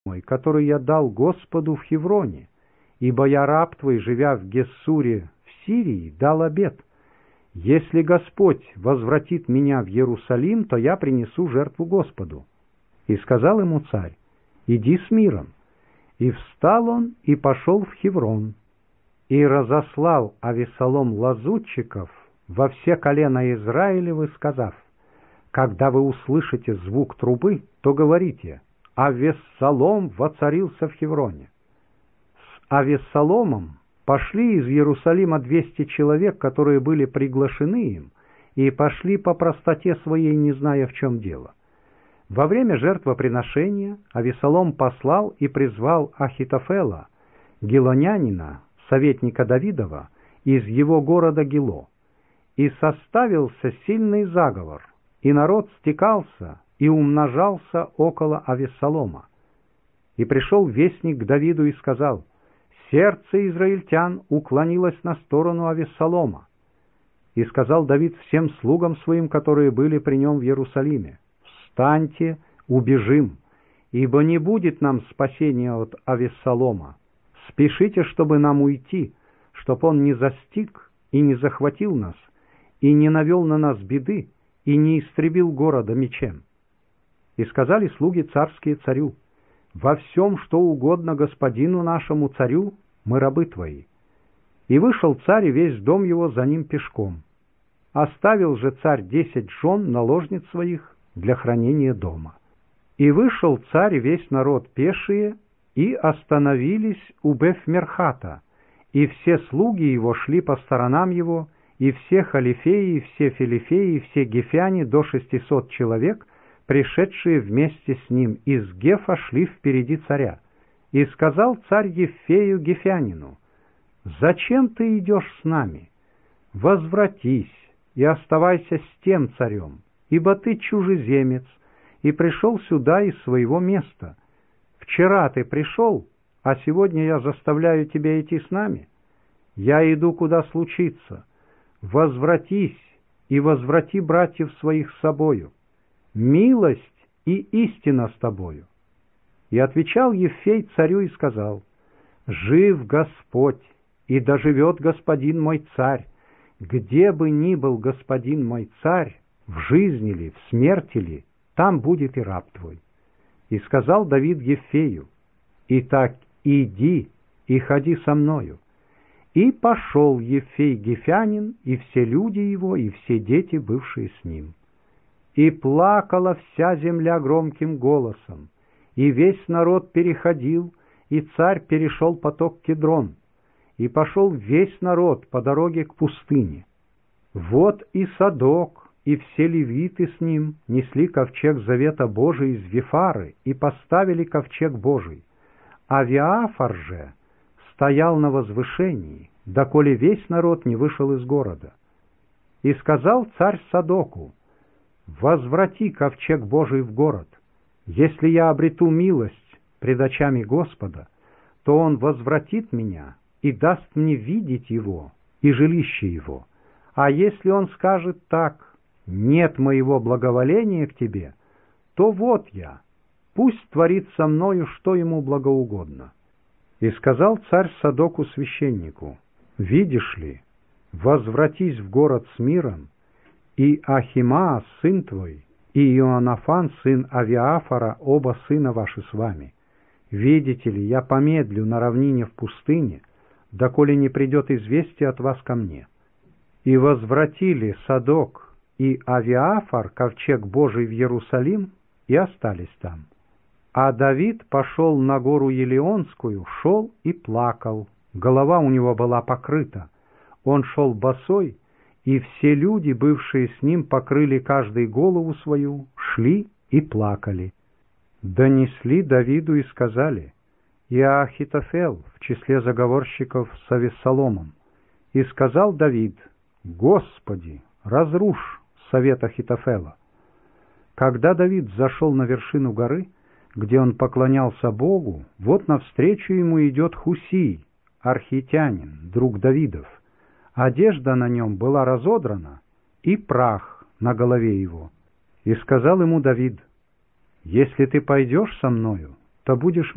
мой, который я дал Господу в Хевроне, ибо я раб твой, живя в Гессуре в Сирии, дал обет: если Господь возвратит меня в Иерусалим, то я принесу жертву Господу. И сказал ему царь: иди с миром. И встал он и пошел в Хеврон, и разослал Авессалом лазутчиков во все колена Израилевы, сказав: когда вы услышите звук трубы, то говорите: Авессалом воцарился в Хевроне. С Авессаломом пошли из Иерусалима 200 человек, которые были приглашены им, и пошли по простоте своей, не зная, в чем дело. Во время жертвоприношения Авессалом послал и призвал Ахитофела, гилонянина, советника Давидова, из его города Гило. И составился сильный заговор, и народ стекался и умножался около Авессалома. И пришел вестник к Давиду и сказал: сердце израильтян уклонилось на сторону Авессалома. И сказал Давид всем слугам своим, которые были при нем в Иерусалиме: встаньте, убежим, ибо не будет нам спасения от Авессалома. Спешите, чтобы нам уйти, чтоб он не застиг и не захватил нас, и не навел на нас беды, и не истребил города мечем. И сказали слуги царские царю: во всем, что угодно господину нашему царю, мы рабы твои. И вышел царь, и весь дом его за ним пешком. Оставил же царь 10 жен, наложниц своих, для хранения дома. И вышел царь, и весь народ пешие, и остановились у Бефмерхата, и все слуги его шли по сторонам его, и все халифеи, и все филифеи, и все гефяне до 600 человек, пришедшие вместе с ним из Гефа, шли впереди царя. И сказал царь Ефею гефянину: «Зачем ты идешь с нами? Возвратись и оставайся с тем царем, ибо ты чужеземец и пришел сюда из своего места. Вчера ты пришел, а сегодня я заставляю тебя идти с нами. Я иду, куда случится. Возвратись и возврати братьев своих с собою. Милость и истина с тобою». И отвечал Ефей царю и сказал: «Жив Господь, и доживет господин мой царь. Где бы ни был господин мой царь, в жизни ли, в смерти ли, там будет и раб твой». И сказал Давид Ефею: «Итак, иди и ходи со мною». И пошел Ефей гефянин, и все люди его, и все дети, бывшие с ним. И плакала вся земля громким голосом, и весь народ переходил, и царь перешел поток Кедрон, и пошел весь народ по дороге к пустыне. Вот и Садок, и все левиты с ним несли ковчег завета Божий из Вифары, и поставили ковчег Божий. Авиафар же стоял на возвышении, доколе весь народ не вышел из города. И сказал царь Садоку: «Возврати ковчег Божий в город. Если я обрету милость пред очами Господа, то он возвратит меня и даст мне видеть его и жилище его. А если он скажет так: нет моего благоволения к тебе, то вот я, пусть творит со мною, что ему благоугодно». И сказал царь Садоку священнику: «Видишь ли, возвратись в город с миром, и Ахимаас, сын твой, и Иоаннафан, сын Авиафара, оба сына ваши с вами. Видите ли, я помедлю на равнине в пустыне, доколе не придет известие от вас ко мне». И возвратили Садок и Авиафар ковчег Божий в Иерусалим, и остались там. А Давид пошел на гору Елеонскую, шел и плакал, голова у него была покрыта. Он шел босой, и все люди, бывшие с ним, покрыли каждый голову свою, шли и плакали. Донесли Давиду и сказали: «И Ахитофел в числе заговорщиков с Авессаломом». И сказал Давид: «Господи, разрушь совет Ахитофела». Когда Давид зашел на вершину горы, где он поклонялся Богу, вот навстречу ему идет Хусий, архитянин, друг Давидов. Одежда на нем была разодрана, и прах на голове его. И сказал ему Давид: «Если ты пойдешь со мною, то будешь